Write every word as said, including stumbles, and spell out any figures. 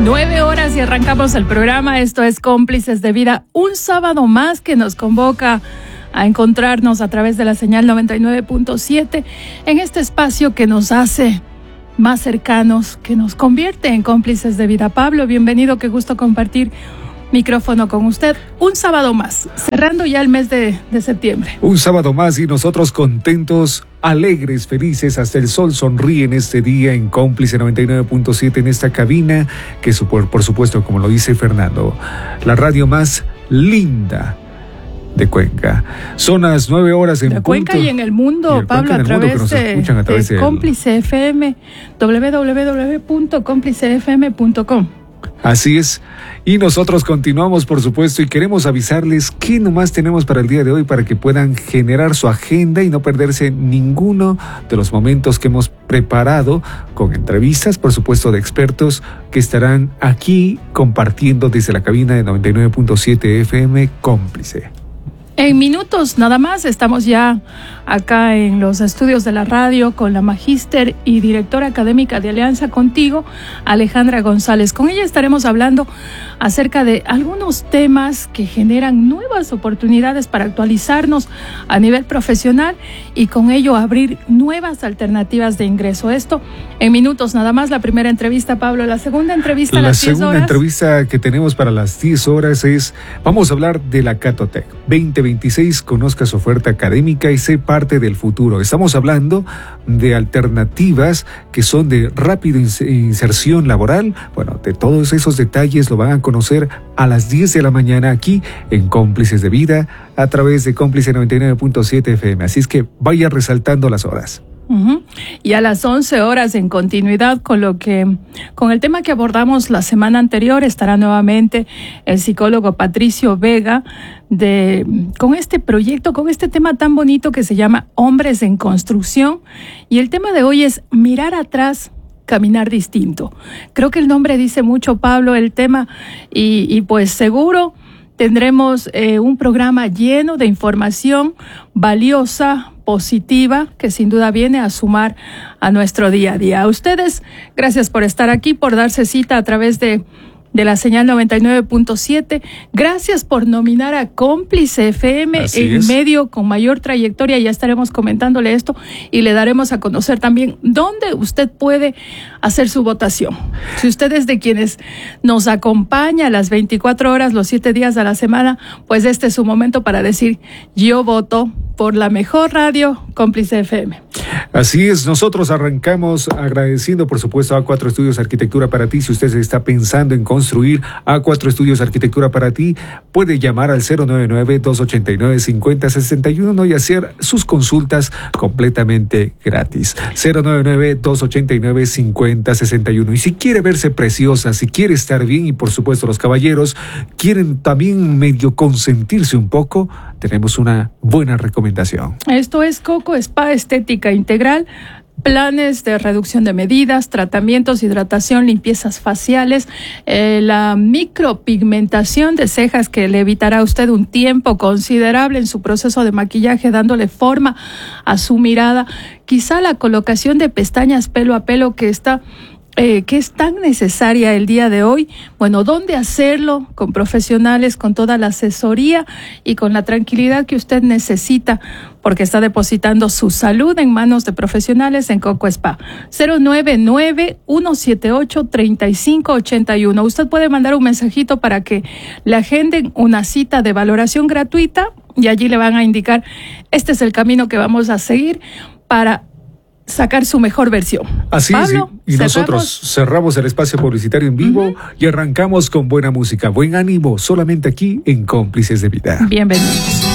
Nueve horas y arrancamos el programa. Esto es Cómplices de Vida, un sábado más que nos convoca a encontrarnos a través de la señal noventa y nueve punto siete en este espacio que nos hace más cercanos, que nos convierte en cómplices de vida. Pablo, bienvenido, qué gusto compartir micrófono con usted. Un sábado más, cerrando ya el mes de, de septiembre. Un sábado más y nosotros contentos, alegres, felices, hasta el sol sonríe en este día en Cómplice noventa y nueve punto siete en esta cabina, que por, por supuesto, como lo dice Fernando, la radio más linda de Cuenca. Son las nueve horas en de punto. Cuenca y en el mundo, el Pablo, a través, mundo, de, a través de, de Cómplice F M, doble u doble u doble u punto cómplice f m punto com. Así es, y nosotros continuamos, por supuesto, y queremos avisarles qué nomás tenemos para el día de hoy para que puedan generar su agenda y no perderse ninguno de los momentos que hemos preparado con entrevistas, por supuesto, de expertos que estarán aquí compartiendo desde la cabina de noventa y nueve punto siete F M Cómplice. En minutos nada más estamos ya acá en los estudios de la radio con la magíster y directora académica de Alianza Contigo, Alejandra González. Con ella estaremos hablando acerca de algunos temas que generan nuevas oportunidades para actualizarnos a nivel profesional y con ello abrir nuevas alternativas de ingreso. Esto en minutos nada más. La primera entrevista, Pablo. La segunda entrevista a las diez horas. La segunda entrevista que tenemos para las diez horas es, vamos a hablar de la Catotec veinte veintiséis, conozca su oferta académica y sé parte del futuro. Estamos hablando de alternativas que son de rápida inserción laboral. Bueno, de todos esos detalles lo van a conocer a las diez de la mañana aquí en Cómplices de Vida a través de Cómplice noventa y nueve punto siete F M. Así es que vaya resaltando las horas. Uh-huh. Y a las once horas, en continuidad con lo que con el tema que abordamos la semana anterior, estará nuevamente el psicólogo Patricio Vega de con este proyecto, con este tema tan bonito que se llama Hombres en Construcción, y el tema de hoy es mirar atrás, caminar distinto. Creo que el nombre dice mucho, Pablo, el tema, y, y pues seguro tendremos eh, un programa lleno de información valiosa, positiva, que sin duda viene a sumar a nuestro día a día. A ustedes, gracias por estar aquí, por darse cita a través de, de la señal noventa y nueve punto siete. Gracias por nominar a Cómplice F M, el medio con mayor trayectoria. Ya estaremos comentándole esto y le daremos a conocer también dónde usted puede hacer su votación. Si usted es de quienes nos acompaña las veinticuatro horas, los siete días a la semana, pues este es su momento para decir: yo voto por la mejor radio, Cómplice F M. Así es, nosotros arrancamos agradeciendo, por supuesto, a A cuatro Estudios Arquitectura para ti. Si usted está pensando en construir A cuatro Estudios Arquitectura para ti, puede llamar al cero nueve nueve, dos ocho nueve, cinco cero seis uno y hacer sus consultas completamente gratis. cero nueve nueve, dos ocho nueve, cinco cero seis uno. Y si quiere verse preciosa, si quiere estar bien, y por supuesto los caballeros quieren también medio consentirse un poco, tenemos una buena recomendación. Esto es Coco Spa Estética Integral. Planes de reducción de medidas, tratamientos, hidratación, limpiezas faciales, eh, la micropigmentación de cejas que le evitará a usted un tiempo considerable en su proceso de maquillaje, dándole forma a su mirada. Quizá la colocación de pestañas pelo a pelo que está Eh, que es tan necesaria el día de hoy. Bueno, ¿dónde hacerlo? Con profesionales, con toda la asesoría y con la tranquilidad que usted necesita, porque está depositando su salud en manos de profesionales en Coco Spa. cero nueve nueve, uno siete ocho, tres cinco ocho uno. Usted puede mandar un mensajito para que le agenden una cita de valoración gratuita y allí le van a indicar: este es el camino que vamos a seguir para sacar su mejor versión. Así Pablo, es, y, y nosotros cerramos el espacio publicitario en vivo uh-huh. y arrancamos con buena música, buen ánimo, solamente aquí en Cómplices de Vida. Bienvenidos.